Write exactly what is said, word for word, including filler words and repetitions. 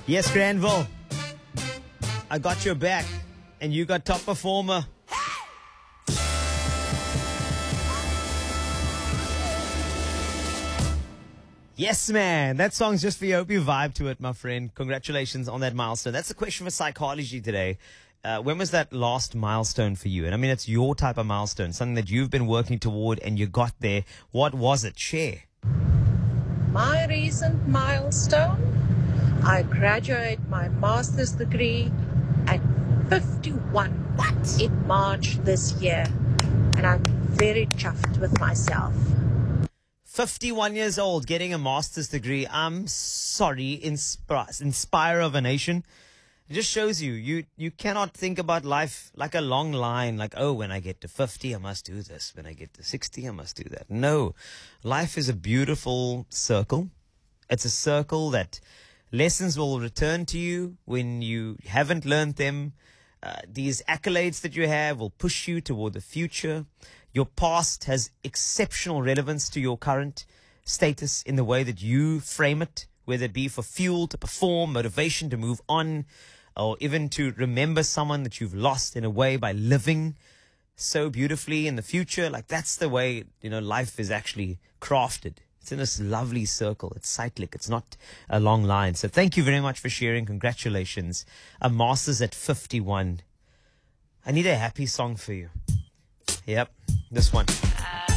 Yes, Granville. I got your back, and you got top performer. Yes, man. That song's just for you. I hope you vibe to it, my friend. Congratulations on that milestone. That's a question for psychology today. Uh, when was that last milestone for you? And I mean, it's your type of milestone, something that you've been working toward and you got there. What was it? Share. My recent milestone, I graduate my master's degree at fifty-one. What? In March this year. And I'm very chuffed with myself. fifty-one years old, getting a master's degree. I'm sorry, inspire, inspire of a nation. It just shows you, you, you cannot think about life like a long line, like, oh, when I get to fifty, I must do this. When I get to sixty, I must do that. No, life is a beautiful circle. It's a circle that lessons will return to you when you haven't learned them. Uh, these accolades that you have will push you toward the future. Your past has exceptional relevance to your current status in the way that you frame it, whether it be for fuel to perform, motivation to move on, or even to remember someone that you've lost in a way by living so beautifully in the future. Like, that's the way, you know, life is actually crafted. It's in this lovely circle. It's cyclic. It's not a long line. So thank you very much for sharing. Congratulations. A master's at fifty-one. I need a happy song for you. Yep, this one.